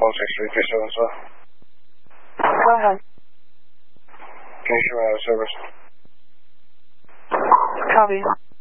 16337, sir. Go ahead. Can you show me out of service? Copy.